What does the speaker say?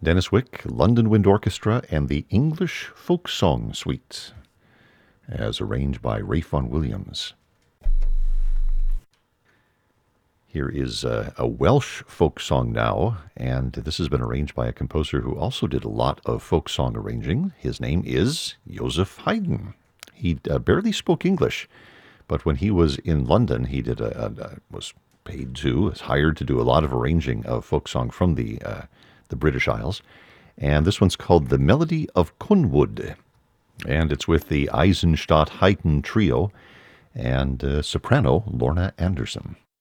Dennis Wick, London Wind Orchestra, and the English Folk Song Suite, as arranged by Ralph Vaughan Williams. Here is a Welsh folk song now, and this has been arranged by a composer who also did a lot of folk song arranging. His name is Joseph Haydn. He barely spoke English, but when he was in London, he was hired to do a lot of arranging of folk song from the British Isles. And this one's called The Melody of Cynwyd, and it's with the Eisenstadt Haydn Trio and soprano Lorna Anderson.